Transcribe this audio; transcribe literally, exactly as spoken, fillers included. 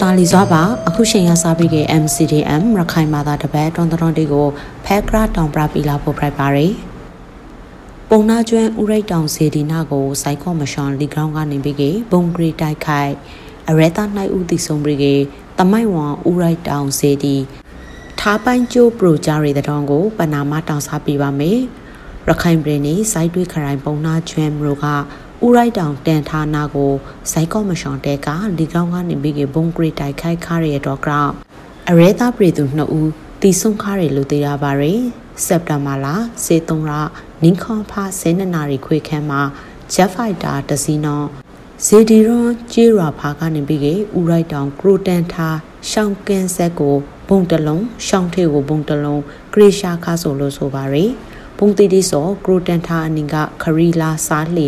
စာလီစွာပါအခုရှင်ရစားပြီးက M C D M ရခိုင်မာသာတပတ်တွန်တွန်တေကိုဖဲကရတောင်ပရပီလာဖို့ဖိုက်ပါရယ်ပုံနာကျွန်းဥရိတ်တောင်စီဒီနာကိုစိုက်ကော့မရှွန်လီဂရောင်းကနေပြီးကဘုံဂရီတိုက်ခိုက်အရဲသားနိုင်ဦးတီဆုံးပြီးကတမိုက်ဝံဥရိတ်တောင်စီဒီထားပိုင်းကျိုးပရိုဂျာရီတဲ့တောင်ကိုပနာမတောင်စားပြပါမယ်ရခိုင်ပြည်နယ်စိုက်တွေးခရိုင်ပုံနာကျွန်းမြို့ကဥရိုက်တောင်တန်ဌာနာကိုစိုက်ကော့မရှွန်တဲကလီကောင်းကနေပြီးကဘုံဂရီတိုက်ခိုက်ခါရတော့ကအရဲသားပြည်သူနှစ်ဦးတီဆုံးခါရလို့သိရပါရယ်စက်တဘာလစေသုံးရနင်းခေါဖာဆဲနနာရီခွေခမ်းမှာဂျက်ဖိုက်တာတစီနောဇေဒီရွန်ကျေးရွာဖာကနေပြီးကဥရိုက်တောင်ကရိုတန်ထာရှောင်းကင်းဆက်ကိုဘုံတလုံးရှောင်းထေကိုဘုံတလုံးဂရေရှာခါဆိုလို့ဆိုပါရယ်ဘုံတီတီဆိုကရိုတန်ထာအနင်ကခရီလာစားလေ